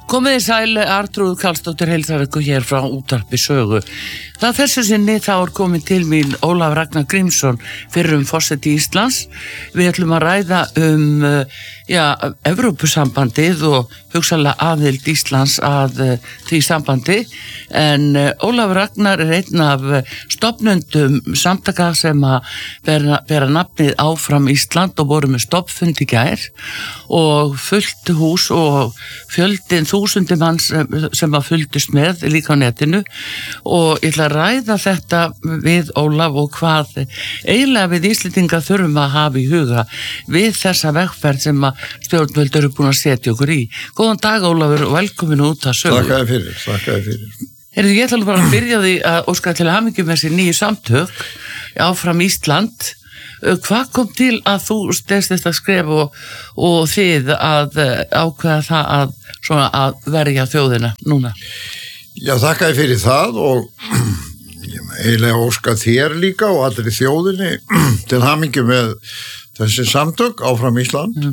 Komið sæl, Artrúð Karlsdóttir heilsar ykkur hér frá Útvarpi Sögu. Það þessu sinni þá komin til mín Ólafur Ragnar Grímsson, fyrrum forseti Íslands. Við ætlum að ræða Evrópusambandið og hugsanlega aðild Íslands að því sambandi. En Ólafur Ragnar einn af stofnendum samtaka sem að bera nafnið Áfram Ísland og voru með stofnfund í gær og fullt hús og fjöldin þúsundir manns sem að fylgdust með líka á netinu og ég ætla að ræða þetta við Ólaf og hvað eiginlega við Íslendinga þurfum að hafa í huga við þessa vegferð sem að stjórnvöld eru búin að setja okkur í. Góðan dag Ólafur og velkomin út að Sögu. Þakka þér fyrir. Ég ætla bara að byrja því að óska til að hamingju með þessi nýju samtök Áfram Ísland. Hvað kom til að þú stefst þetta skref og þið að ákveða það að verja þjóðina núna? Já, þakka þér fyrir það og eiginlega óska þér líka og allri þjóðinni til hamingju með þessi samtök Áfram Ísland.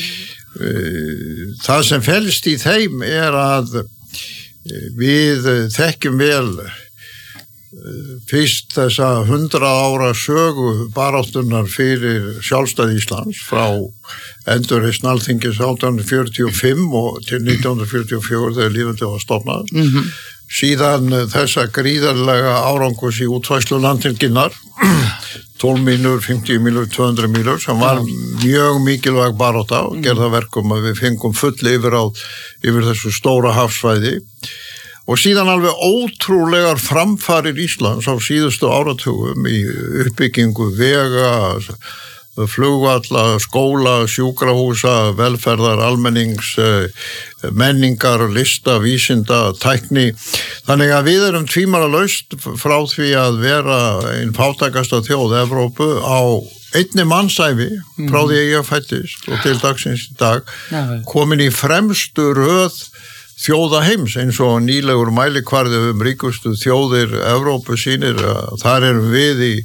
Það sem felst í þeim að við þekkjum vel fyrst þessa 100 ára sögu baráttunnar fyrir sjálfstæði Íslands frá endurreisn Alþingis 1845 og til 1944 þegar lýðveldið var stofnað. Síðan þessa gríðarlega árangurs í útfærslu landhelginnar 12 mílur, 50 mílur, 200 mílur sem var mjög mikilvæg barátta og gerða verkum að við fengum full yfir þessu stóra hafsvæði. Og síðan alveg ótrúlegar framfarir Íslands á síðustu áratugum í uppbyggingu vega, flugvalla, skóla, sjúkrahúsa, velferðar, almennings, menningar, lista, vísinda, tækni. Þannig að við erum tvímælalaust frá því að vera einn fátækasta þjóð Evrópu á einni mannsævi frá því að ég fættist og til dagsins í dag komin í fremstu röð þjóða heims eins og nýlegur mælikvarði ríkustu þjóðir Evrópu sýnir þar erum við í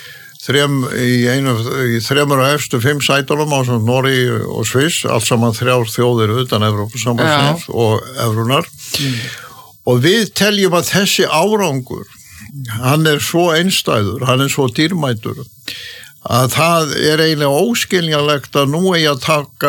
þremur af efstu 5 sætunum á Noregi og Sviss, allt saman 3 þjóðir utan Evrópusambandsins og evrunar og við teljum að þessi árangur hann svo einstæður, hann svo dýrmætur að það eiginlega óskiljanlegt að nú eigi að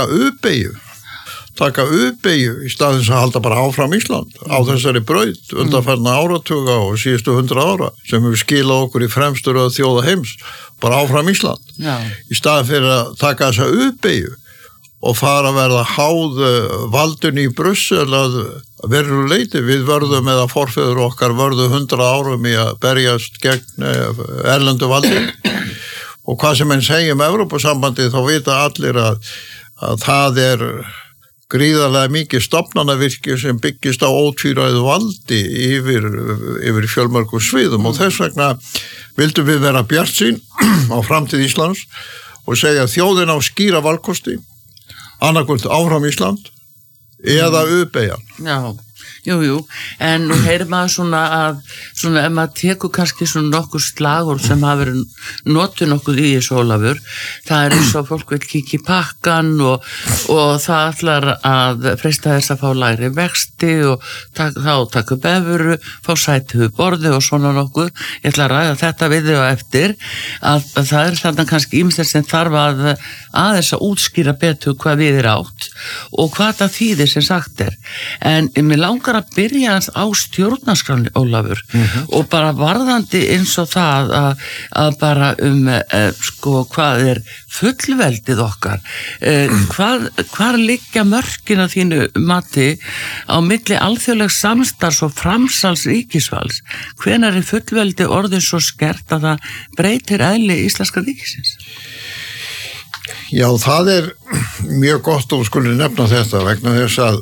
taka uppeyju í staðins að halda bara áfram Ísland á þessari braut undanfarna áratuga og síðustu 100 ára sem hefur skilað okkur í fremstur að þjóða heims bara áfram Ísland í staðin fyrir að taka þessa uppeyju og fara að verða háð valdunni í Brussel að veru leyti við vörðum eða forfeður okkar vörðu 100 árum í að berjast gegn erlendu valdi og hvað sem enn segjum Evrópusambandið þá vita allir að það gríðarlega mikið stofnanavirki sem byggist á ótvíræðu valdi yfir fjölmörgum sviðum og þess vegna vildum við vera bjartsýn á framtíð Íslands og segja þjóðin á skýra valkosti annarkvöld Áfram Ísland eða uppeyjan. Já. Jú, en nú heyrir maður svona ef maður tekur kannski svona nokkur slagorð sem hafa verið notuð nokkuð í þessu Ólafur, það eins og fólk vil kíkja í pakkan og það ætlar að freista þess að fá lægri vexti og taka upp evru, fá sæti við borði og svona nokkuð. Ég ætla að ræða þetta við þig á eftir að það þarna kannski ýmislegt sem þarf aðeins að útskýra betur hvað við átt og hvað það þýðir sem sagt en mér langar að byrja á stjórnarskránni Ólafur og bara varðandi eins og það að bara hvað fullveldið okkar hvar liggja mörkin að þínu mati á milli alþjóðlegs samstarfs og framsals ríkisvalds hvenær fullveldið orðin svo skert að það breytir eðli íslenska ríkisins? Já, það mjög gott og skulle nefna þetta vegna þess að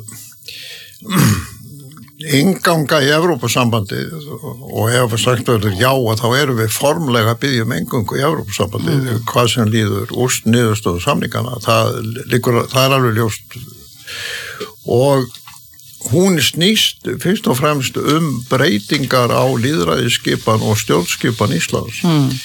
innganga í Evrópusambandið og hefur sagt verður já að þá erum við formlega að biðja inngöngu í Evrópusambandið hvað sem líður úrst niðurstöðu samningana það alveg ljóst og hún snýst fyrst og fremst breytingar á lýðræðisskipan og stjórnskipan Íslands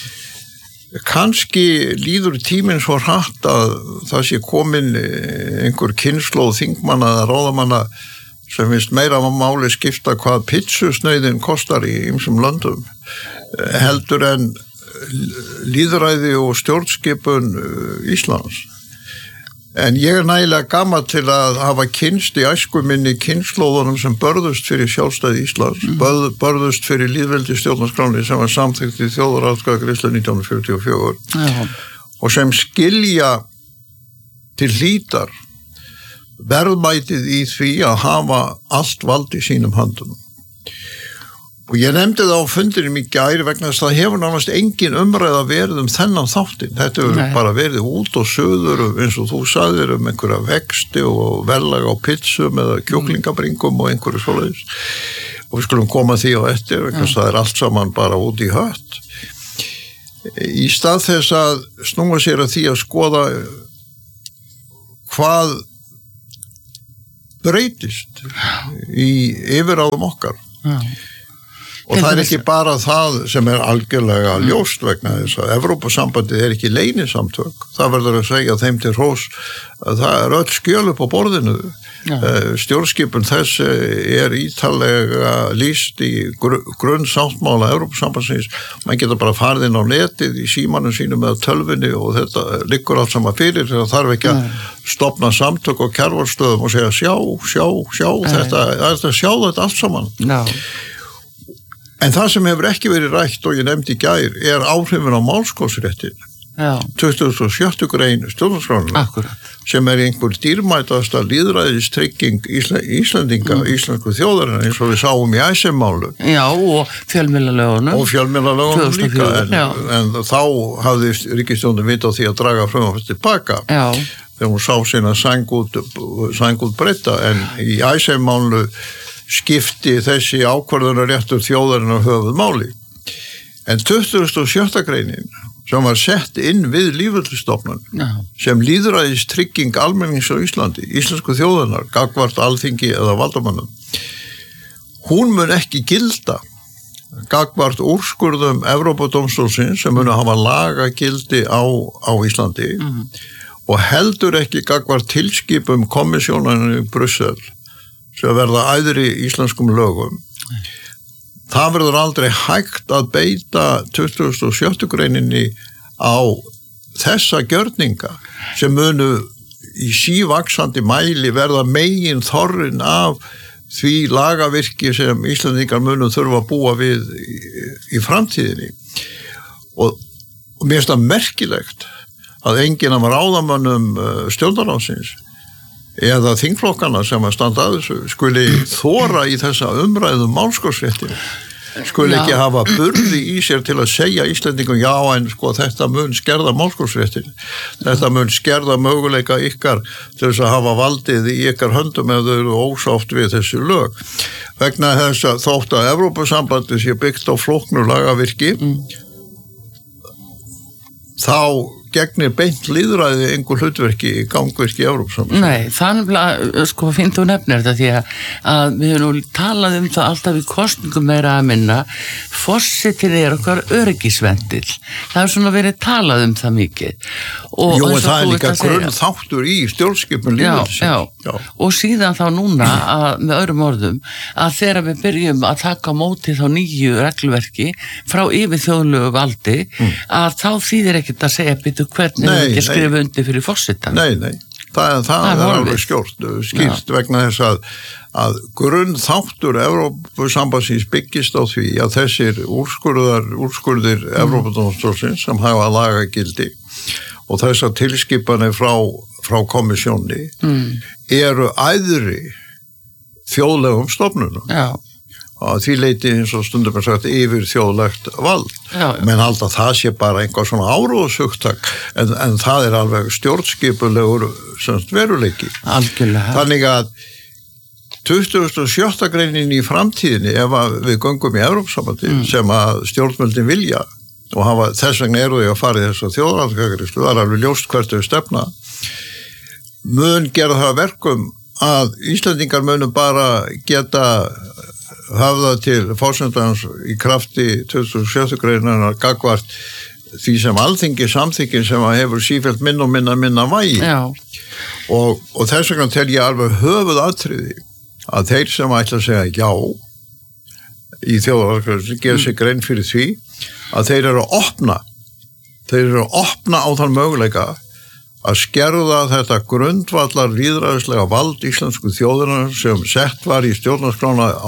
Kannski líður tíminn svo hratt að það sé komin einhver kynslóð þingmanna eða ráðamanna sem finnst meira máli skipta hvað pitsusnauðin kostar í ýmsum löndum heldur en lýðræði og stjórnskipun Íslands. En ég nægilega gamall til að hafa kynnst í æsku minni kynslóðunum sem börðust fyrir sjálfstæði Íslands, börðust fyrir lýðveldi stjórnarskráni sem var samþykkt í þjóðaratkvæðagreiðslu 1944 og sem skilja til hlítar verðmætið í því að hafa allt vald í sínum höndum. Og ég nefndi það á fundinum í gær vegna þess að það hefur nánast engin umræða verið þennan þáttinn. Þetta hefur bara verið út og söður eins og þú sagðir einhverja vexti og verðlag á pizzum eða kjúklingabringum og einhverju svoleiðis. Og við skulum koma því á eftir vegna þess að það allt saman bara út í hött. Í stað þess að snúa sér að því að skoða hvað breytist í yfirráðum okkar. Og það ekki bara það sem algjörlega ljóst vegna þess að Evrópusambandið ekki leynisamtök. Það verður að segja þeim til hrós að það öll skjöl upp á borðinu. Stjórnskipun þess ítarlega lýst í grunnsáttmála Evrópusambandsins. Man getur bara farið inn á netið í símanum sínum eða tölvunni og þetta liggur allt saman fyrir. Það þarf ekki að stofna samtök og kjærvarstöðum og segja sjá þetta allt saman. En það sem hefur ekki verið rætt og ég nefndi í gær áhrifin á málskottsréttin. 27. grein stjórnarskrárinnar sem einhver dýrmætasta lýðræðistrygging Íslendinga, íslensku þjóðarinnar eins og við sáum í ICE-málu. Já, og fjölmiðlalögunum. Og fjölmiðlalögunum líka, en þá hafði ríkisstjórnin vit á því að draga frumvarpið tilbaka. Já. Þegar hún sá sína sængút breyta, en í ICE-málu skipti þessi ákvörðunarréttur þjóðarinnar höfuðmáli. En 27. greinin sem var sett inn við lýðveldisstofnun sem lýðræðistrygging almennings á Íslandi, íslensku þjóðarinnar, gagnvart alþingi eða valdamönnum, hún mun ekki gilda gagnvart úrskurðum Evrópudómstólsins sem munu hafa lagagildi á Íslandi og heldur ekki gagnvart tilskipum kommissjónarnir í Brussel sem verða æðri íslenskum lögum. Það verður aldrei hægt að beita 27. greininni á þessa gjörninga sem munu í sívaxandi mæli verða megin þorrin af því lagavirki sem Íslendingar munu þurfa að búa við í framtíðinni. Og mér finnst það merkilegt að enginn af ráðamönnum stjórnarráðsins eða þingflokkana sem að standa að þessu skuli þora í þessa umræðu málskottsréttinn, skuli ekki hafa burði í sér til að segja Íslendingum já en sko þetta mun skerða málskottsréttinn, þetta mun skerða möguleika ykkar til þess að hafa valdið í ykkar höndum ef þau eru ósátt við þessi lög. Vegna þess að þótt að Evrópusambandið sé byggt á flóknu lagavirki þá gegnir beint lýðræði einhver hlutverki í gangverki Evrópusambandið. Nei, þannig sko finn þú nefnir þetta því að við höfum nú talað það alltaf í kosningum meira að minna, forsetinn okkar öryggisvendill. Það svona verið talað það mikið. Jú, en það líka grunnþáttur í stjórnskipun lýðveldisins. Já. Og síðan þá núna með öðrum orðum að þegar við byrjum að taka á móti þá nýju regluverki frá yfir þjóðlegu valdi að þá þýðir ekkert að segja býtu hvernig við ekki skrifa undir fyrir forsetann. Nei. Það er alveg skýrt vegna þess að grunnþáttur Evrópusambandsins byggist á því að þessir úrskurðir Evrópudómstólsins sem hafa lagagildi og þessar tilskipanir frá kommissjónni eru æðri þjóðlegum stofnunum. Já. Að því leyti eins og stundum sagt yfir þjóðlegt vald. Menn halda það sé bara einhver svona áróðshugtak en það er alveg stjórnskipulegur veruleiki. Algjörlega. Þannig að 27. greinin í framtíðinni ef við göngum í Evrópusambandið sem að stjórnvöldin vilja og þess vegna eru þau að fara í þess að þjóðaratkvæðagreiðslu, það er alveg ljóst hvert þau stefna, mun gera það verkum að Íslendingar munu bara geta hafða til forsendans í krafti 27. greinar gagnvart því sem alþingi samþykkin sem hefur sífellt minna vægi. Og þess vegna tel ég alveg höfuðatriði að þeir sem ætla að segja já í þjóðaratkvæðagreiðslu gera sig grein fyrir því að þeir eru að opna á þann möguleika að skerða þetta grundvallar lýðræðislega vald íslensku þjóðarinnar sem sett var í stjórnarskrána á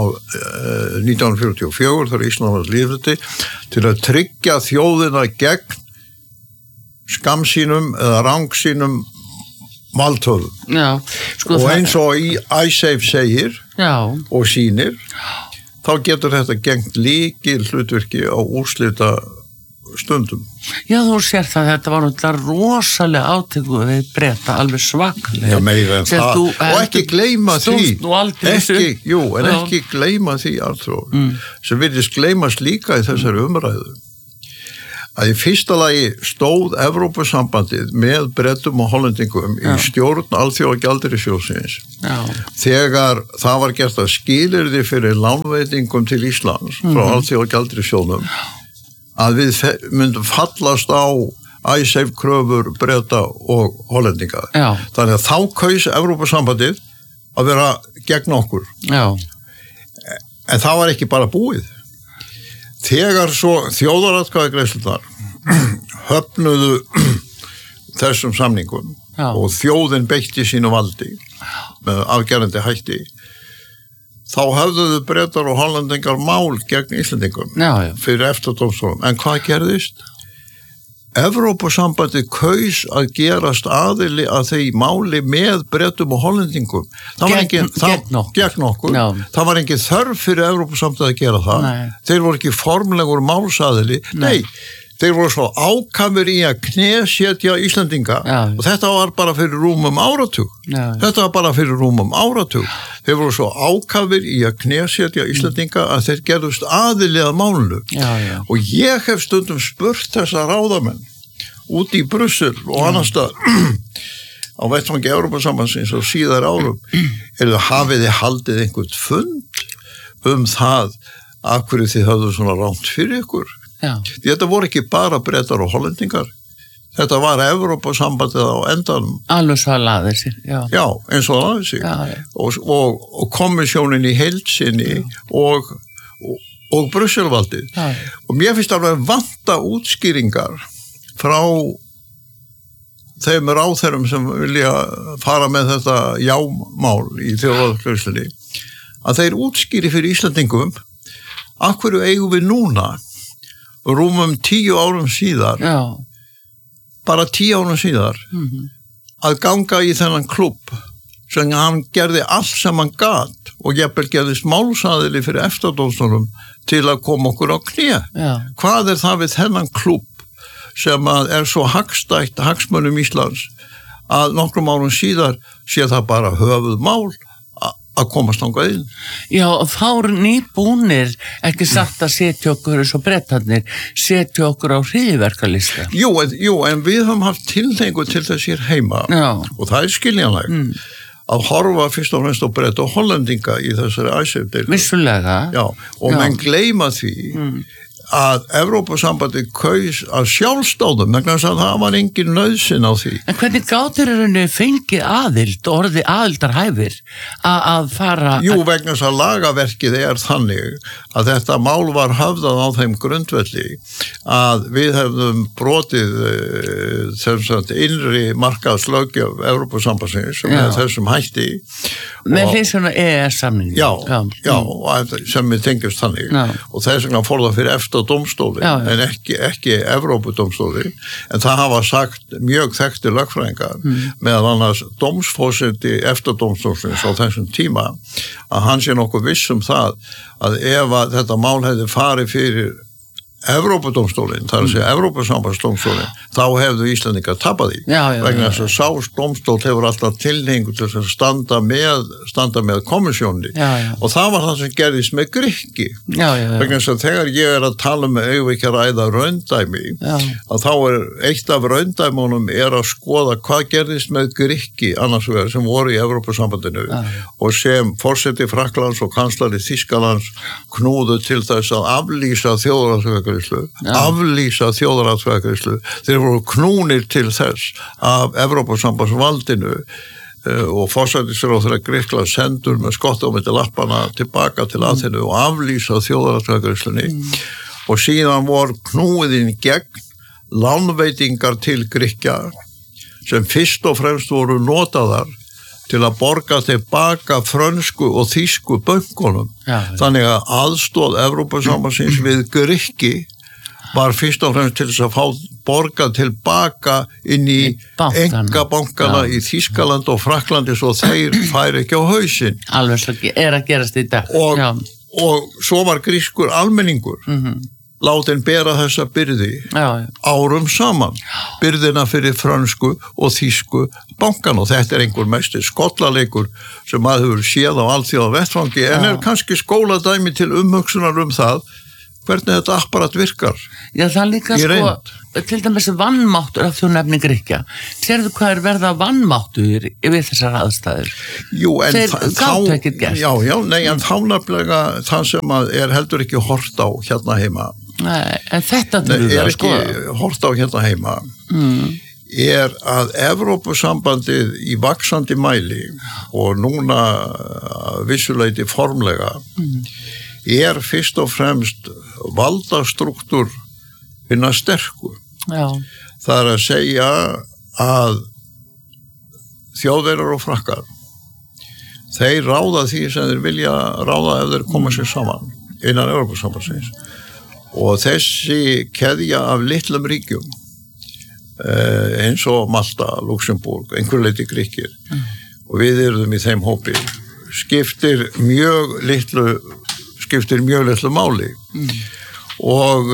1944 þegar Ísland var lýðveldi til að tryggja þjóðina gegn skammsýnum eða rangsýnum valdhöfum. Já, sko, og eins og í ISAFE segir og sýnir, þá getur þetta gegnt lykil hlutverki á úrslita stundum. Já, þú sér það, þetta var náttúrulega rosalega átöku við Breta, alveg svakalega. Já, meira en það. Og ekki gleyma því. Ekki gleyma því, Arnþór, sem virðist gleymast líka í þessari umræðu. Að í fyrsta lagi stóð Evrópusambandið með Bretum og Hollendingum í stjórn Alþjóðagjaldeyrissjóðsins þegar það var gert að skilyrði fyrir lánveitingum til Íslands frá Alþjóðagjaldeyrissjóðnum að við myndum fallast á ISAFE kröfur Breta og Hollendinga. Þannig að þá kaus Evrópusambandið að vera gegn okkur. En það var ekki bara búið. Þegar svo þjóðaratkvæðagreiðslurnar höfnuðu þessum samningum og þjóðin beitti sínu valdi með afgerandi hætti, þá höfðuðu Bretar og Hollendingar mál gegn Íslendingum fyrir EFTA-dómstólum. En hvað gerðist? Evrópusambandið kaus að gerast aðili að þeir máli með Bretum og Hollendingum. Gegn okkur. Það var engin þörf fyrir Evrópusambandið að gera það. Þeir voru ekki formlegur málsaðili. Nei, þeir voru svo ákafir í að knésetja Íslendinga og þetta var bara fyrir rúmum áratug. Þeir voru svo ákafir í að knésetja Íslendinga að þeir gerðust aðili að málinu. Og ég hef stundum spurt þessa ráðamenn út í Brussel og annar stað á vettvangi Evrópusambandsins á síðar árum, hafið þið haldið einhvern fund það af hverju þið höfðu svona rámt fyrir ykkur. Þetta voru ekki bara Bretar og Hollendingar, þetta var Evrópusambandið á endanum. Alveg svo að laðið sér. Já, eins og að laðið sér. Og komissjónin í heild sinni og Brusselvaldið. Og mér finnst alveg vanta útskýringar frá þeim ráðherrum sem vilja fara með þetta jámál í þjóðaratkvæðagreiðslunni, að þeir útskýri fyrir Íslandingum af hverju eigum við núna rúmum 10 árum síðar, bara 10 árum síðar, að ganga í þennan klubb sem hann gerði allt sem hann gat og jafnvel gerðist málsaðili fyrir EFTA-dómstólum til að koma okkur á kné. Hvað það við þennan klubb sem svo hagstætt hagsmunum Íslands að nokkrum árum síðar sé það bara höfuðmál að komast þangað inn. Já, þá eru nýbúnir ekki satt að setja okkur eins og Bretarnir, setja okkur á hryðjuverkalista. Jú, en við höfum haft tilhneigingu til þess hér heima og það skiljanlegt. Að horfa fyrst og fremst á Breta og Hollendinga í þessari ISAFE-deilu. Vissulega. Já, og menn gleyma því að Evrópusambandið kaus að sjálfstáðum vegna þess að það var engin nauðsyn á því. En hvernig gátir henni fengið aðild og orðið aðildarhæfir að fara... Jú, vegna þess að lagaverkið þannig að þetta mál var höfðað á þeim grundvelli að við hefðum brotið innri markaðslöggjöf Evrópusambandsins sem þessum hætti. Með hliðsjónu EES-samningi. Já, sem við tengjumst þannig. Og þess vegna fór það fyrir EFTA-dómstóli en ekki Evrópudómstóli, en það hafa sagt mjög þekktir lögfræðingar meðal annars dómsforseti EFTA-dómstólsins á þessum tíma að hann sé nokkuð viss það að ef að þetta mál hefði farið fyrir Evrópudómstólinn, það að segja Evrópusambandsdómstólinn, þá hefðu Íslendingar tapað því. Vegna þess að sá dómstól hefur alltaf tilhneigingu til að standa með komissjónni og það var það sem gerðist með Grikki. Vegna þess að þegar ég að tala með ekki að ræða raundæmi, að þá eitt af raundæmunum að skoða hvað gerðist með Grikki annars vegar sem voru í Evrópusambandinu og sem forseti Frakklands og kanslari Þýskalands knúðu til þess að aflýsa þjóðaratkvæðagreiðslu. Þeir voru knúnir til þess af Evrópusambandsvaldinu og forsætisráðherra Grikkland sendur með skotta á milli lappana tilbaka til Aþenu og aflýsa þjóðaratkvæðagreiðslunni og síðan voru knúið inn gegn lánveitingar til Grikkja sem fyrst og fremst voru notaðar til að borga tilbaka frönsku og þýsku bönkunum. Þannig að aðstoð Evrópusambandsins við Grikki var fyrst og fremst til þess að fá borga tilbaka inn í engabankana í Þýskaland og Frakklandi svo þeir færi ekki á hausinn. Alveg svo að gerast í dag. Og svo var grískur almenningur látin bera þessa byrði árum saman. Byrðina fyrir frönsku og þýsku bankan og þetta einhver mesti skollaleikur sem maður hefur séð á alþjóða vettvangi en kannski skóladæmi til umhugsunar það hvernig þetta apparat virkar. Já, það líka til dæmis vannmáttur af þú nefni Grikkja. Sérðu hvað verða vannmáttur við þessar aðstæður? Jú, en þeir gátu ekkert gert. En þá nefnilega það sem heldur ekki hort á hérna heima. Nei, en þetta er ekki hort á hérna heima að Evrópusambandið í vaxandi mæli og núna vissuleyti formlega fyrst og fremst valdastruktúr hinna sterku. Það að segja að Þjóðverjar og Frakkar þeir ráða því sem þeir vilja ráða ef þeir koma sér saman innan Evrópusambandsins og þessi keðja af litlum ríkjum eins og Malta, Luxemburg, einhver leyti Grikkir og við erum í þeim hópi skiptir mjög litlu máli og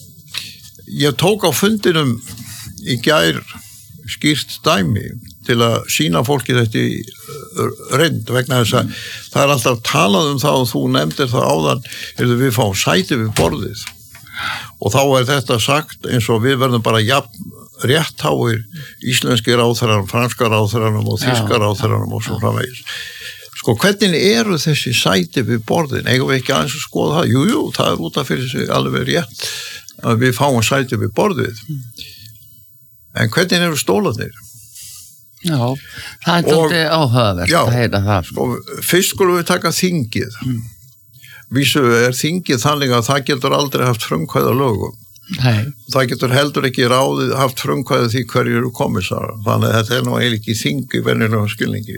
ég tók á fundinum í gær skýrt dæmi til að sýna fólki þetta í reynd vegna þess að það alltaf talað það og þú nefndir það áðan við fáum sæti við borðið og þá þetta sagt eins og við verðum bara réttháir íslenski ráðherranum, franska ráðherranum og þýska ráðherranum og svo framvegis. Hvernig eru þessi sæti við borðin? Eigum við ekki aðeins að skoða það? Jú, það út af fyrir sig alveg rétt að við fáum sæti við borðið. En hvernig eru stólarnir? Já, það dálítið áhugavert að heyra það. Fyrst skulum við taka þingið. Vísu þingið þannig að það getur aldrei haft frumkvæði lögum. Nei. Það getur heldur ekki haft frumkvæði því hverju eru kommissar. Þannig að þetta nú eiginlega ekki þing í venjulegum skilningi.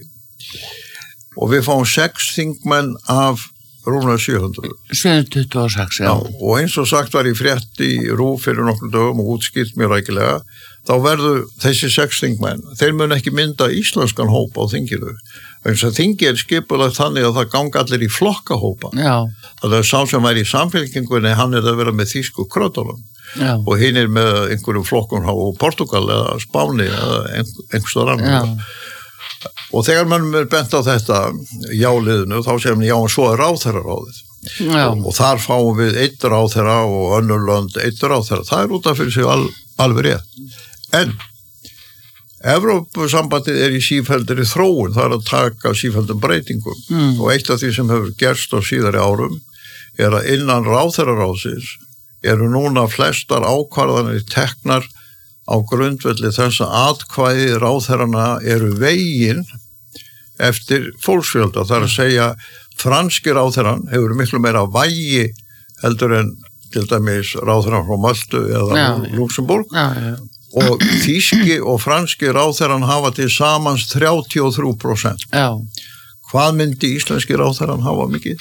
Og við fáum 6 þingmenn af rúmlega 700. 726, já. Og eins og sagt var í frétt í RÚV fyrir nokkrum dögum og útskýrt mjög rækilega, þá verður þessi 6 þingmenn, þeir mun ekki mynda íslenskan hóp á þinginu. Þannig að þingið skipulagt þannig að það ganga allir í flokkahópa. Já. Það sá sem væri í samfélkingunni, hann að vera með þýsku krötunum. Já. Og hinn með einhverjum flokkum á Portugal eða Spáni eða einhverstaðar annar. Og þegar mann bent á þetta jáliðinu, þá segir mann já, en svo ráðherraráðið. Og þar fáum við einn ráðherra og önnur lönd einn ráðherra. Það út af fyrir sig alveg rétt. En Evrópusambandið í sífelldri þróun, það að taka sífelldum breytingum. Og eitt af því sem hefur gerst á síðari árum að innan ráðherraráðsins eru núna flestar ákvarðanir teknar á grundvelli þess að atkvæði ráðherrana eru vegin eftir fólksfjölda. Það að segja franski ráðherran hefur miklu meira vægi heldur en til dæmis ráðherran frá Maltu eða Luxemburg og þýski og franski ráðherran hafa til samans 33%. Hvað myndi íslenski ráðherran hafa mikið?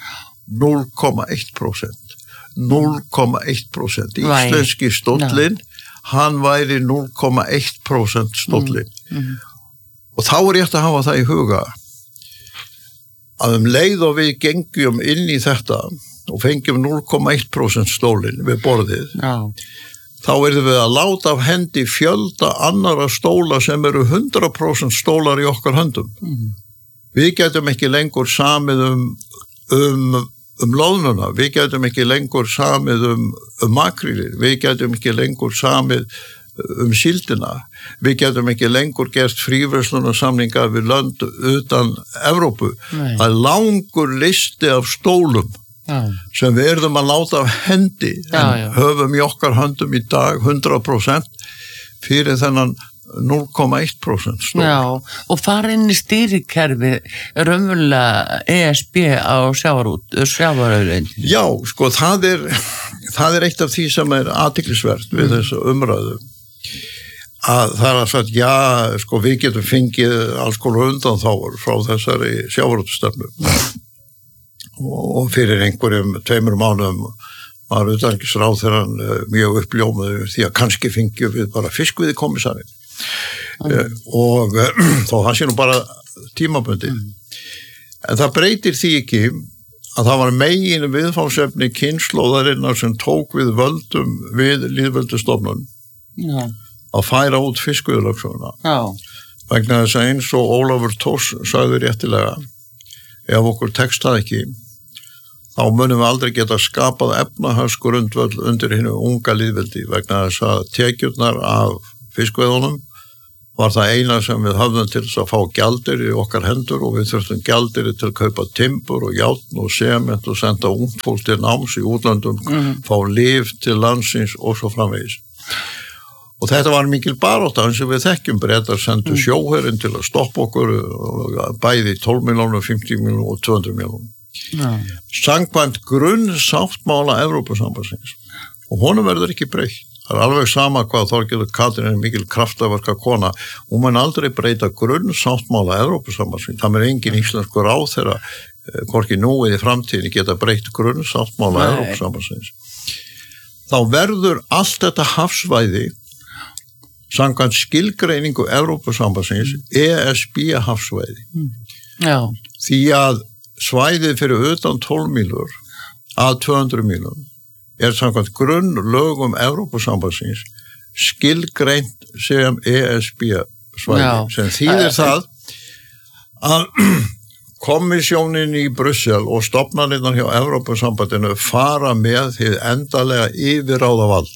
0,1%. 0,1%. Íslenski stóllinn hann væri 0,1% stóllinn. Og þá rétt að hafa það í huga að leið og við gengjum inn í þetta og fengjum 0,1% stólinn við borðið, þá erum við að láta af hendi fjölda annara stóla sem eru 100% stólar í okkar höndum. Við getum ekki lengur samið um loðnuna, við getum ekki lengur samið um makrílir, við getum ekki lengur samið síldina, við getum ekki lengur gert fríverslunarsamninga við lönd utan Evrópu. Það er langur listi af stólum sem við erum að láta af hendi en höfum í okkar höndum í dag 100% fyrir þennan 0,1% stór. Já, og fara inn í stýrikerfi raunverulega ESB á sjávarauðlindin. Já, sko, það er eitt af því sem er athyglisvert við þessu umræðu. Að það að sagt, já, sko, við getum fengið alls konar undanþágur frá þessari sjávarútvegsstefnu. Og fyrir einhverjum 2 mánuðum var utanríkisráðherrann mjög uppljómaður því að kannski fengjum við bara fiskveiðikommissari. Og þó það sé nú bara tímabundið. En það breytir því ekki að það var megin viðfangsefni kynslóðarinnar sem tók við völdum við lýðveldisstofnun að færa út fiskveiðilögsöguna. Vegna þess að eins og Ólafur Thors sagði réttilega, ef okkur tekst það ekki, þá munum við aldrei geta skapað efnahagsgrundvöll undir hinu unga lýðveldi vegna þess að tekjurnar af fiskveiðunum var það eina sem við höfðum til þess að fá gjaldeyri í okkar hendur og við þurftum gjaldeyri til að kaupa timbur og járn og sement og senda ungt fólk til náms í útlöndum, fá lyf til landsins og svo framvegis. Og þetta var mikil barátta eins og við þekkjum. Bretar sendu sjóherinn til að stoppa okkur bæði 12 milljónum, 50 milljónum og 200 milljónum. Samkvæmt grunnsáttmála Evrópusambandsins og honum verður ekki breytt. Það er alveg sama hvað Þorgerður Katrín er mikil kraftaverka kona. Hún mun aldrei breyta grunnsáttmála Evrópusambandsins. Það er engin íslenskur ráðherra, hvorki nú eða í framtíðinni geta breytt grunnsáttmála Evrópusambandsins. Þá verður allt þetta hafsvæði samkvæmt skilgreiningu Evrópusambandsins ESB hafsvæði. Já. Því að svæðið fyrir utan 12 mílur að 200 mílum er samkvæmt grunnlögum Evrópusambandsins skilgreint sem ESB svæði, sem þýðir það að Kommissjónin í Brussel og stofnanirnar hjá Evrópusambandinu fara með hið endalega yfirráðavald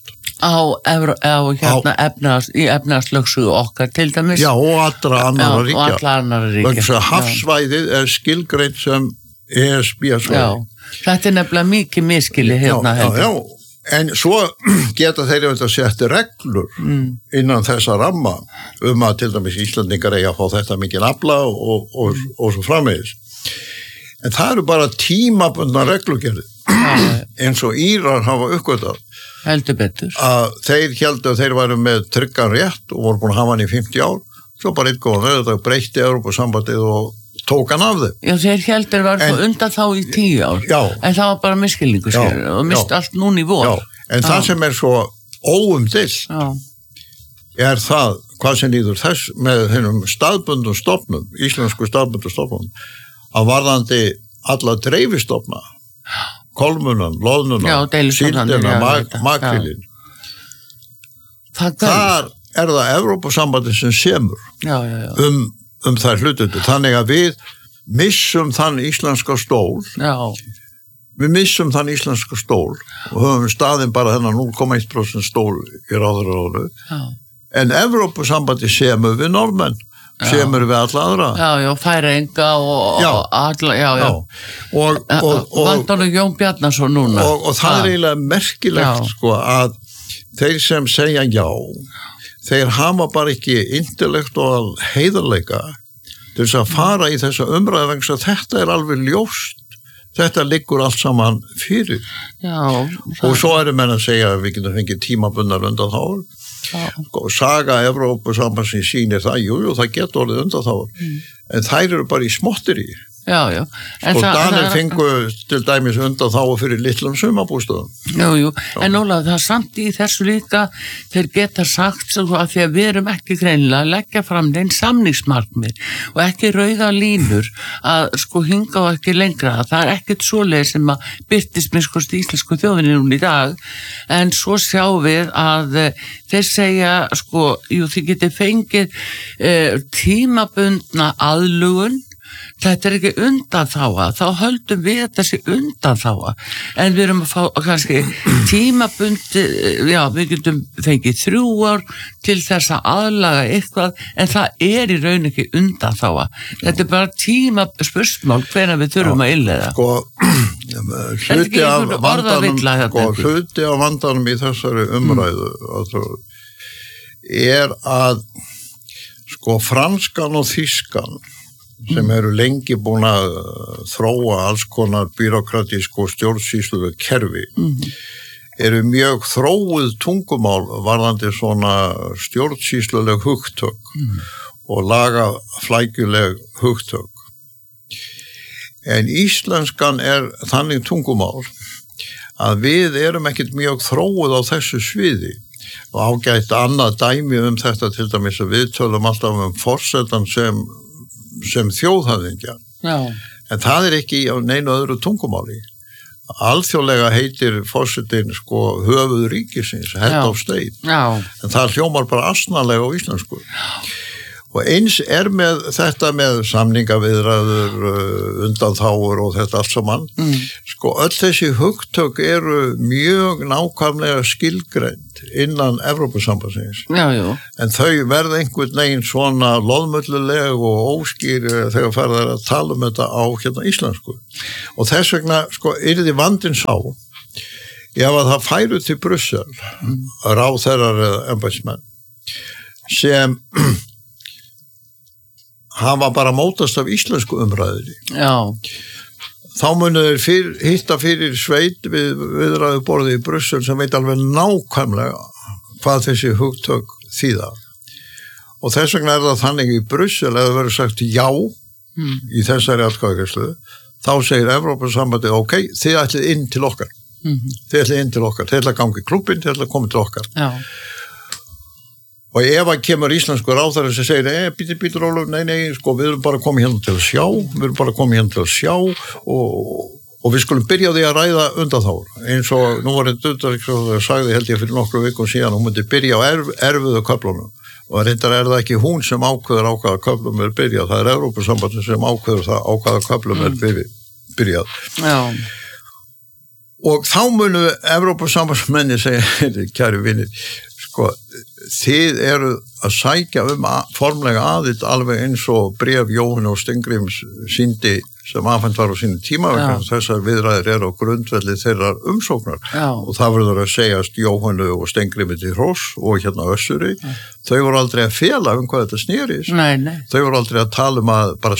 í efnahagslögsögu okkar til dæmis. Já, og allra annarra ríkja. Og allra annarra ríkja. Vegna þess að hafsvæðið er skilgreint sem ESB-svæði. Já, þetta er nefnilega mikið miskili hérna. Já, en svo geta þeir að setja reglur innan þessa ramma að til dæmis Íslandingar eigi að fá þetta mikið afla og svo framvegis. En það eru bara tímabundna reglugerðir eins og Írar hafa uppgötað. Heldur betur. Að þeir héldu að þeir væru með tryggan rétt og voru búin að hafa hann í 50 ár, svo bara þetta breytti Evrópusambandið og tók hann af þeim. Já, þeir heldur var undan þá í 10 ár. Já. En það var bara miskilningu sér og mist allt núna í vor. Já, en það sem er svo óumdeilt er það, hvað sem líður þess með hennum staðbundum stofnum, íslensku staðbundum stofnum, að varðandi alla dreifistofna, kolmunan, loðnuna, síldina, makrílin. Þar er það Evrópusambandið sem semur þær hlutundu. Þannig að við missum þann íslenska stól. Já. Við missum þann íslenska stól og höfum staðinn bara þennan 0,1% stól í ráðherraráðinu. En Evrópusambandið semur við norðmenn. Semur við alla aðra. Já, Færeyinga og alla, Og vantanlega Jón Bjarnason núna. Og það er eiginlega merkilegt, sko, að þeir sem segja já, þeir hafa bara ekki intellektual heiðarleika til þess að fara í þessa umræðu vegna þess að þetta er alveg ljóst. Þetta liggur allt saman fyrir. Já. Og svo eru menn að segja að við getum fengið tímabundnar undanþágur. Saga Evrópusambandsins sýnir það, jú, það getur orðið undanþágur. En þær eru bara í smotteri. Já. Og Danir fengu til dæmis undanþágu fyrir litlum sumarbústöðum. Jú, en Ólafur, það er samt í þessu líka, þeir geta sagt að því að við erum ekki greinilega að leggja fram neinn samningsmarkmið og ekki rauða línur að sko hinga og ekki lengra. Það er ekkert svoleið sem að birtist með sko íslensku þjóðinni núna í dag, en svo sjáum við að þeir segja sko, þið getið fengið tímabundna aðlugun. Þetta er ekki undanþága, þá höldum við þessi undanþága, en við erum að fá kannski tímabundi, við getum fengið 3 ár til þess að aðlaga eitthvað, en það er í raun ekki undanþága. Þetta er bara tímaspursmál hvenær við þurfum að innleiða. Hluti af vandanum í þessari umræðu er að Sko franskan og þýskan sem eru lengi búin að þróa alls konar byrokratísk og stjórnsýsluleg kerfi eru mjög þróuð tungumál varðandi svona stjórnsýsluleg hugtök og lagaflækjuleg hugtök. En íslenskan þannig tungumál að við erum ekkert mjög þróuð á þessu sviði og ágætt annað dæmi þetta til dæmis að við tölum alltaf forsetan sem þjóðhöfðingja. Já. En það ekki á neinu öðru tungumáli. Alþjóðlega heitir forsetin höfuð ríkisins, head of state. Já. En það hljómar bara asnalega á íslensku. Og eins með þetta með samningaviðræður, undanþágur og þetta allt saman. Öll þessi hugtök eru mjög nákvæmlega skilgreind innan Evrópusambandsins. Já, já. En þau verða einhvern veginn svona loðmulluleg og óskýr þegar farið að tala þetta á íslensku. Og þess vegna yrði vandinn sá, ef að það færu til Brussel, ráðherrar eða embættismenn, sem hafa bara mótast af íslensku umræðinni. Já. Þá munu þeir hitta fyrir sveit viðræðu borðið í Brussel sem veit alveg nákvæmlega hvað þessi hugtök þýða. Og þess vegna það þannig í Brussel eða verður sagt já í þessari atkvæðagreiðslu, þá segir Evrópusambandið ok, þið ætlið inn til okkar. Þið ætlið inn til okkar. Þið ætlið að ganga í klubbinn, þið ætlið að koma til okkar. Já. Og ef að kemur íslensku ráðherra sem segir, býtur Ólafur, nei, við erum bara komið hérna til að sjá, og við skulum byrja á því að ræða undanþágur. Eins og nú var einn utanríkisráðherra sagði held ég fyrir nokkru vikum síðan, hún myndi byrja á erfiðu köflunum. Og reyndar það ekki hún sem ákveður á hvaða köflum byrjað, það Evrópusambandið sem ákveður það á hvaða köflum byrjað. Já. Og þá munu Evrópusambandsmenni segja, kæri vinir, þið eru að sækja formlega aðild alveg eins og bréf Jóhann og Steingríms sýndi sem afhent var á sínu tíma vegna þessar viðræður á grundvelli þeirrar umsóknar. Já. Og það verður að segjast Jóhannu og Steingrími til hróss og Össuri. Þau voru aldrei að fela hvað þetta snerist. Nei. Þau voru aldrei að tala að bara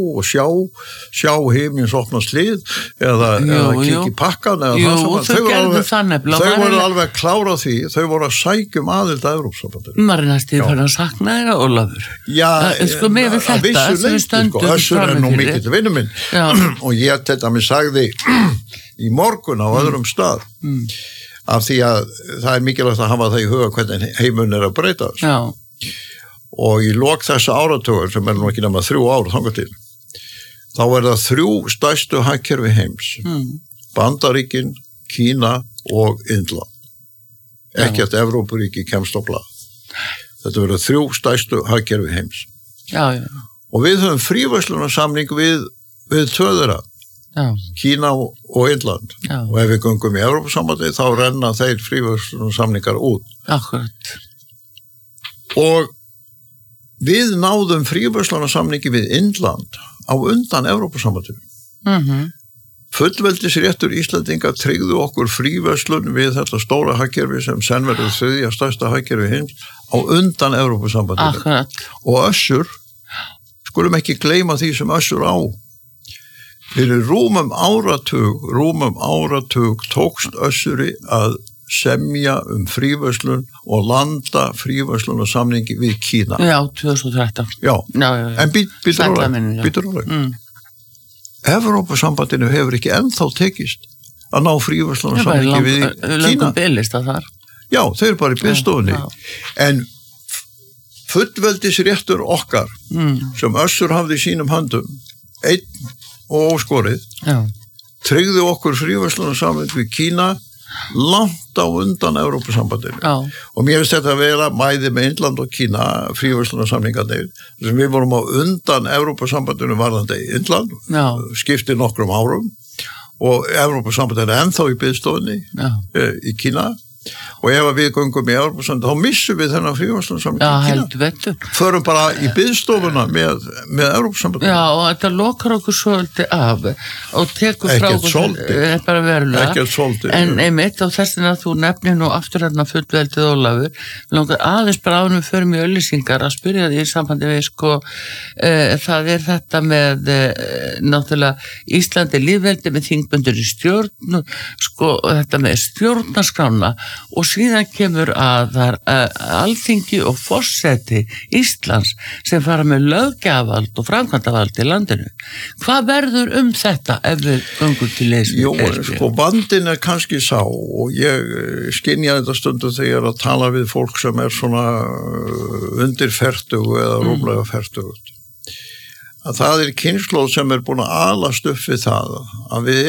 sjá himins opnast hlið eða kíkja í pakkan eða þau gerðu það nefnilega. Þau voru alveg að klára því, þau voru að sækja aðild að Evrópusambandinu. Maður næst fyrir að sakna þeirra, Ólafur. Já, með þetta, vissu leyti, Össur nú mikill vinur minn. Og ég þetta mér sagði í morgun á öðrum stað af því að það mikilvægt að hafa það í huga hvernig heimun að breytast. Já. Og í lok þessa áratugur sem nú ekki nema 3 ár þangað til, þá það 3 stærstu hagkerfi heims. Bandaríkin, Kína og Indland. Ekkert Evrópuríki kemst á blað. Þetta verða 3 stærstu hagkerfi heims. Já. Og við höfum fríverslunarsamning við tvöðura, Kína og Indland. Já. Og ef við göngum í Evrópusambandið þá renna þeir fríverslunarsamningar út. Akkurat. Og við náðum fríverslunarsamningi við Indland á undan Evrópusambandið. Fullveldisréttur Íslendinga tryggðu okkur fríverslun við þetta stóra hagkerfi sem senn verður 3. stærsta hagkerfi heims á undan Evrópusambandið. Akkurat. Og Össur, skulum ekki gleyma því sem Össur á. Fyrir rúmum áratug tókst Össuri að semja fríverslun og landa fríverslun og samningi við Kína. Já, 2013. Já. En býtur álega. Evrópusambandinu hefur ekki ennþá tekist að ná fríverslun og samningi við Kína. Löngum bylist að þar. Já, þeir eru bara í biðstofunni. En fullveldisréttur okkar sem Össur hafði í sínum höndum, einn og óskorið, tryggði okkur fríverslunarsamning við Kína langt á undan Evrópusambandinu. Og mér finnst þetta að vera mæði með Indland og Kína fríverslunarsamningarnir sem við vorum á undan Evrópusambandinu varðandi Indland, skipti nokkrum árum og Evrópusambandinu ennþá í biðstofunni í Kína og ef við göngum í Evrópusambandið þá missum við þennan fríverslunarsamning Já, heldur betur. Förum bara í biðstofuna með Evrópusambandið. Já, og þetta lokar okkur svolítið af og tekur frá okkur bara verulega. Ekkert svolítið. En einmitt á þessina þú nefnir nú aftur hérna fullveldið Ólafur, langar aðeins bara ánum förum í auglýsingar að spyrja því í sambandi við það þetta með náttúrulega Íslandi lífveldi með þingbundur í stjórn þetta með stjórnarskrána og síðan kemur að það er Alþingi og forseti Íslands sem fara með löggjafarvald og framkvæmdarvald í landinu. Hvað verður þetta ef við göngum til leysi? Jú, vandinn er kannski sá og ég skynja þetta stundu þegar að tala við fólk sem er svona undir fertugu eða rúmlega fertugut. Að það er kynslóð sem er búin að alast upp við það að við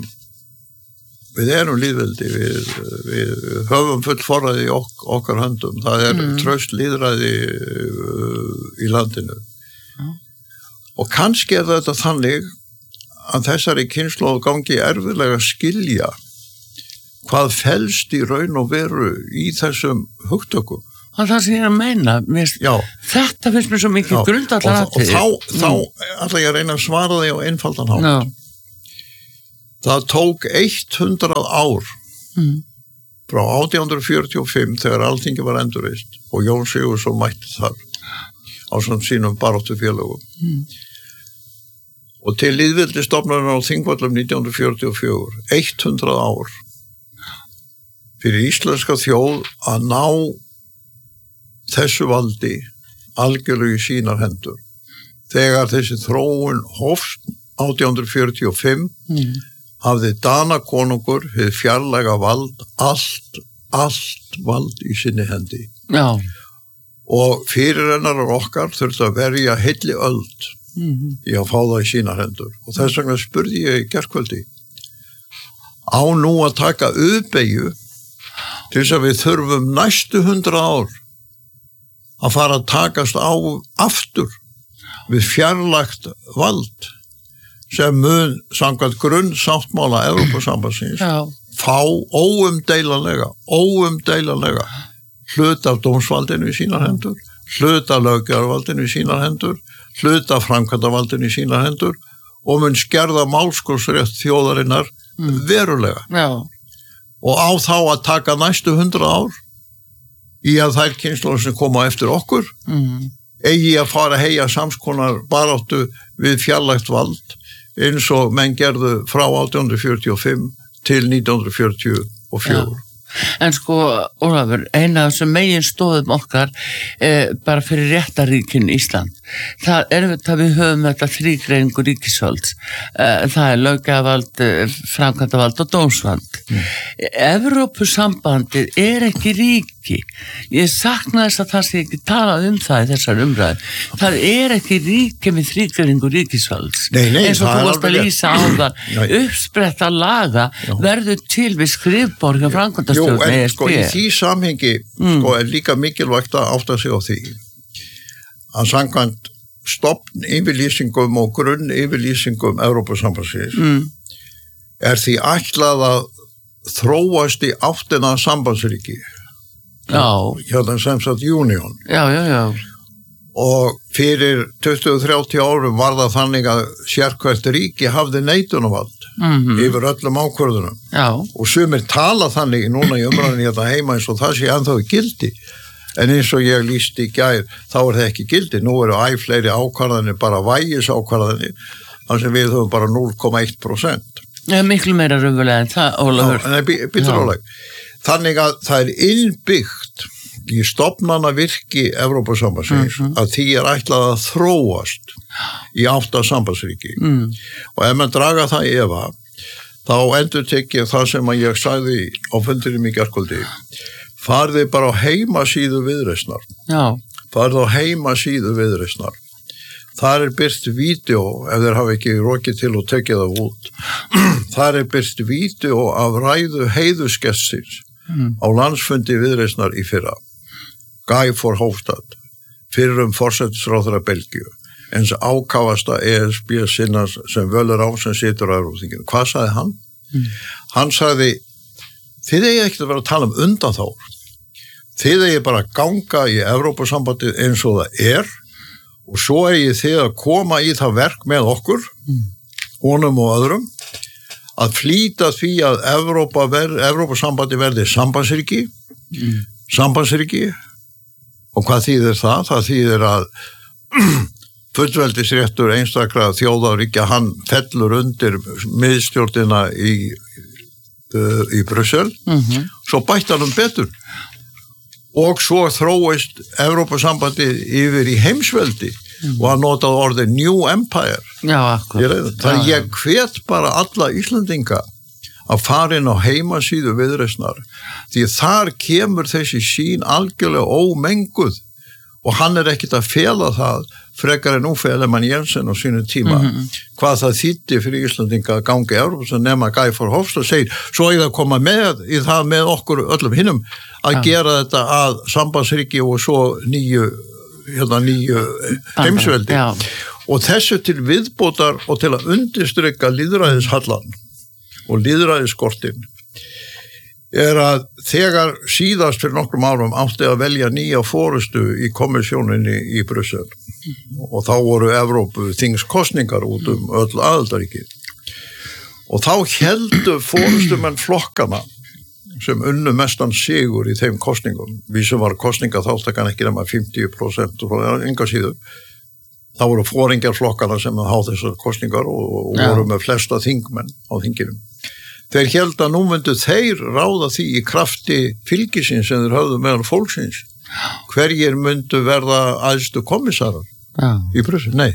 erum lýðveldi, við höfum full forræði í okkar höndum, það er traust lýðræði í landinu. Og kannski er þetta þannig að þessari kynslóð gangi erfiðlega að skilja hvað felst í raun og veru í þessum hugtökum. Og það sem ég er að meina, þetta finnst mér svo mikið grundvallaratriði. Og þá ætla ég að reyna að svara því á einfaldan hátt. Það tók 100 ár frá 1845 þegar Alþingi var endurreist og Jón Sigurðsson mætti þar á sínum baráttufélögum. Og til lýðveldisstofnunar á Þingvöllum 1944, 100 ár fyrir íslenska þjóð að ná þessu valdi algjörlega í sínar hendur. Þegar þessi þróun hófst 1845 hafði Danakonungur hið fjarlæga vald, allt vald í sinni hendi. Já. Og fyrirrennarar okkar þurfti að verja heilli öld í að fá það í sínar hendur. Og þess vegna spurði ég í gærkvöldi, á nú að taka uppbeygju til þess að við þurfum næstu 100 ár að fara að takast á aftur við fjarlægt vald sem mun samkvæmt grunnsáttmála Evrópusambandsins fá óumdeilanlega hlut af dómsvaldinu í sínar hendur, hlut af löggjafarvaldinu í sínar hendur, hlut af framkvæmdarvaldinu í sínar hendur og mun skerða málskotsrétt þjóðarinnar verulega. Já. Og á þá að taka næstu 100 ár í að þær kynslóðir sem koma eftir okkur eigi að fara að heyja samskonar baráttu við fjarlægt vald eins og menn gerðu frá 1845 til 1944. En Ólafur, eina af þessum megin stóðum okkar bara fyrir réttaríkin Ísland, það er þetta við höfum þetta þrígreiningu ríkisvalds, það er löggjafarvald, framkvæmdarvald og dómsvald. Evrópusambandið er ekki ríki. Ég sakna þess að það sé ekki talað það í þessar umræðu. Það er ekki ríki með þrígreiningu ríkisvalds. Nei, eins og þú varst að lýsa á það, uppspretta laga verður til við skrifborg og framkvæmdarstjórn. Jú, en í því samhengi er líka mikilvægt að átta sig á því að samkvæmt stofn yfirlýsingum og grunn yfirlýsingum Evrópusambandsins er því ætlað að þróast í áttina sambandsríki. Hérna sem sagt Union. Já. Og fyrir 20-30 árum var það þannig að sérhvert ríki hafði neitunarvald yfir öllum ákvörðunum. Já. Og sumir tala þannig núna í umræðinni hérna heima eins og það sé ennþá í gildi. En eins og ég lýsti í gær, þá er það ekki gildi. Nú eru fleiri ákvarðanir, bara vægisákvarðanir, þar sem við höfum bara 0,1%. Miklu meira raunverulega en það, Ólafur. Býtur róleg. Þannig að það er innbyggt í stofnanavirki Evrópusambandsins að því er ætlað að þróast í átta sambandsríki. Og ef maður draga það í efa, þá endurtek ég það sem að ég sagði á fundinum í gærkvöldi. Farði bara á heimasíðu Viðreisnar. Já. Farði á heimasíðu Viðreisnar. Þar er birt vídeo, ef þeir hafa ekki rokið til og tekið það út. Þar er birt vídeo af ræðu heiðuskestsins á landsfundi Viðreisnar í fyrra. Guy Verhofstadt, fyrrum forsætisráðherra Belgíu, eins ákafasta ESB sinnas sem völur á sem situr á Evrópþinginu. Hvað sagði hann? Hann sagði, þið eigi ekkert að vera að tala undanþágur. Þið eigi bara að ganga í Evrópusambandið eins og það og svo eigi þið að koma í það verk með okkur, honum og öðrum, að flýta því að Evrópusambandið verði sambandsríki, og hvað þýðir það? Það þýðir að fullveldisréttur einstakra þjóðaríkja, hann fellur undir miðstjórnina í Brussel, svo bætti hann betur. Og svo þróist Evrópusambandið yfir í heimsveldi og hann notaði orðið New Empire. Já, akkurat. Þannig ég hvet bara alla Íslendinga að fara inn á heimasíðu Viðreisnar, því þar kemur þessi sín algjörlega ómenguð og hann ekkert að fela það frekar en Uffe Jensen á sínum tíma, hvað það þýddi fyrir Íslandinga að ganga í Evrópu, sem nema Guy Verhofstadt segir, svo ég að koma með í það með okkur öllum hinnum að gera þetta að sambandsríki og svo nýju heimsveldi. Og þessu til viðbótar og til að undirstrykka lýðræðishallan og lýðræðisskortinn að þegar síðast fyrir nokkrum árum átti að velja nýja forystu í komissjóninni í Brussel og þá voru Evrópu þingskostningar út öll aðildarríki og þá héldu forystumenn flokkana sem unnu mestan sigur í þeim kostningum, við sem var kostningaþátttakan ekki nema 50% og enga síður, þá voru foringjar flokkana sem háðu þessar kostningar og voru með flesta þingmenn á þinginum. Þeir held að nú myndu þeir ráða því í krafti fylgisins sem þeir höfðu meðal fólksins. Hverjir myndu verða æðstu kommissarar í Brussel? Nei.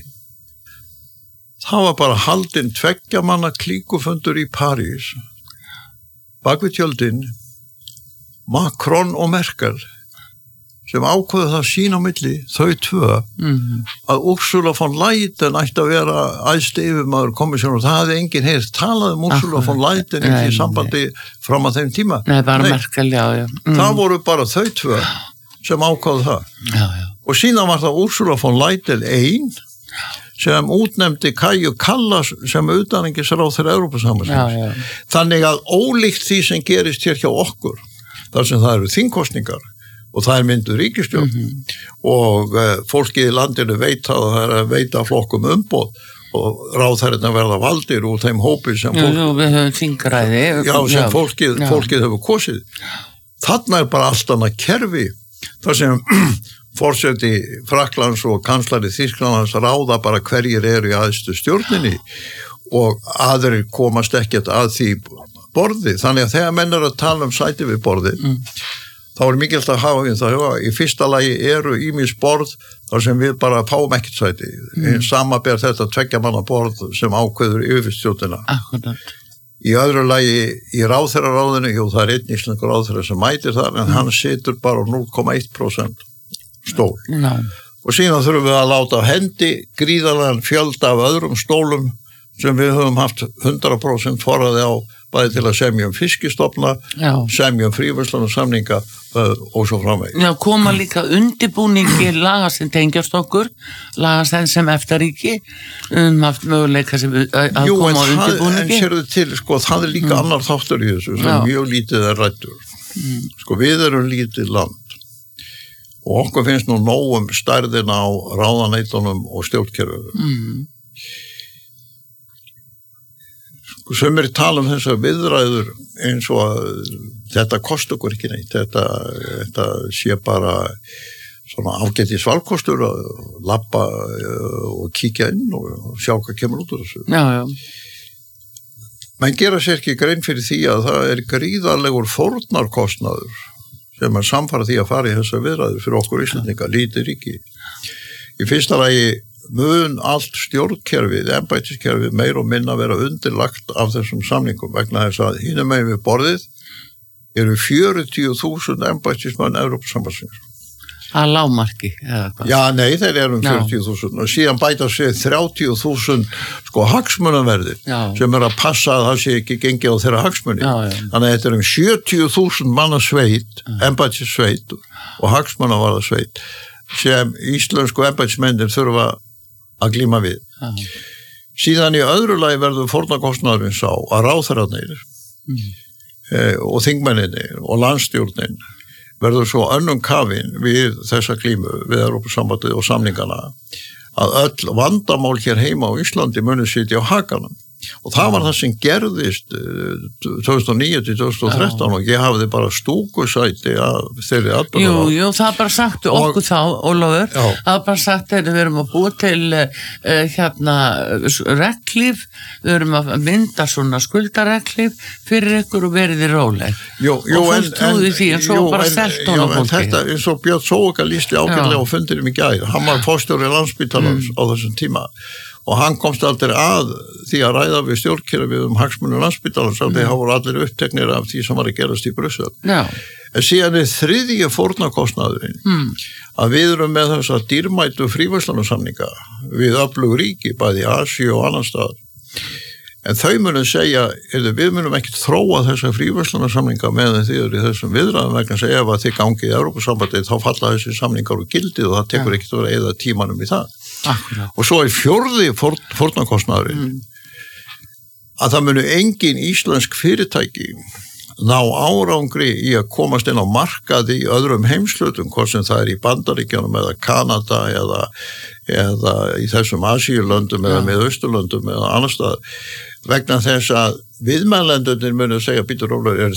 Það var bara haldinn 2 manna klíkufundur í París. Bak við tjöldin, Macron og Merkel, sem ákveðu það sín á milli, þau tvö, að Ursula von Leyen ætti að vera æðsti yfirmaður komissjónar. Það hafði enginn heyrt talað Ursula von Leyen í sambandi fram að þeim tíma. Nei, bara Merkel, já. Það voru bara þau tvö sem ákveðu það. Já. Og síðan var það Ursula von Leyen ein sem útnefndi Kaja Kallas sem utanríkisráðherra Evrópusambandsins. Þannig að ólíkt því sem gerist hér hjá okkur, þar sem það eru þingkosningar, og það myndu ríkisstjórn og fólkið í landinu veit að það að veita flokkum umboð og ráðherrarnir verða valdir úr þeim hópi sem við höfum þingræði sem fólkið hefur kosið. Þarna bara allt annað kerfi þar sem forseti Frakklands og kanslari Þýskalands ráða bara hverjir eru í æðstu stjórninni og aðrir komast ekkert að því borði. Þannig að þegar menn eru að tala sæti við borði þá mikilvægt að hafa við það. Í fyrsta lagi eru ýmis borð þar sem við bara fáum ekkert sæti. Samaber þetta 2 manna borð sem ákveður yfirstjórnina. Í öðru lagi í ráðherraráðinu, það er einn íslenskur ráðherra sem mætir þar, en hann situr bara 0,1% stól. Og síðan þurfum við að láta á hendi gríðarlegan fjölda af öðrum stólum sem við höfum haft 100% forræði á, bæði til að semja fiskistofna, semja fríverslunarsamninga og svo framvegis. Já, koma líka undirbúningi laga sem tengjast okkur, laga sem eftirríki, haft möguleika sem að koma á undirbúningi. En sérðu til, það líka annar þáttur í þessu sem mjög lítið ræddur. Við erum lítið land og okkur finnst nú nóg stærðina á ráðuneytunum og stjórnkerfinu. Sumir tala þessar viðræður eins og að þetta kosti okkur ekki neitt, þetta sé bara svona ágætis valkostur að labba og kíkja inn og sjá hvað kemur út úr þessu. Menn gera sér ekki grein fyrir því að það er gríðarlegur fórnarkostnaður sem samfara því að fara í þessar viðræður fyrir okkur Íslendinga, lítið ríki. Í fyrsta lagi mun allt stjórnkerfið, embættiskerfið meir og minna vera undirlagt af þessum samningum vegna þess að hinum megin við borðið eru 40.000 embættismenn Evrópusambandsins. Að lágmarki, eða hvað? Já, nei, þeir eru 40.000 og síðan bæta sig 30.000 hagsmunaverðir sem að passa að það sé ekki gengið á þeirra hagsmuni. Þannig að þetta 70.000 manna sveit, embættissveit og hagsmunavarðasveit sem íslensku embættismennir þurfa að glíma við. Síðan í öðru lagi verður fórnarkostnaðurinn sá að ráðherrarnir og þingmenninni og landstjórnin verður svo önnum kafin við þessa glímu við Evrópusambandið og samningana að öll vandamál hér heima á Íslandi muni sitja á hakanum. Og það var það sem gerðist 2009 til 2013 og ég hafði bara stúkusæti af þeirri atburðarás. Jú, það var bara sagt okkur þá, Ólafur, það var bara sagt að við erum að búa til reglíf, við erum að mynda svona skuldareglíf fyrir ykkur og verið í róleg. Og fólk trúði því en svo bara selt honum fólki. Þetta eins og Björn Sóka lýsti ágætlega og fundirum í gær, hann var forstjóri Landspítalans á þessum tíma. Og hann komst aldrei að því að ræða við stjórnkerfið hagsmunum Landspítalans og þeir hafa allir uppteknir af því sem var að gerast í Brussel. En síðan þriðji fórnarkostnaðurinn að við erum með þess að dýrmætu fríverslunarsamninga við öflug ríki, bæði í Asíu og annan stað. En þau munum segja, við munum ekki þróa þessa fríverslunarsamninga meðan þið eru í þessum viðræðum vegna að segja ef að þið gangið í Evrópusambandið þá falla þessi samningar úr gildið og það tekur ekkert að eyða tímanum í það. Akkurat. Og svo fjórði fórnarkostnaðurinn að það munu engin íslensk fyrirtæki ná árangri í að komast inn á markaði í öðrum heimslutum, hvort sem það í Bandaríkjunum eða Kanada eða í þessum Asíulöndum eða Miðausturlöndum eða annar stað vegna þess að viðmælendurnir munu segja, Bítur Ólafur,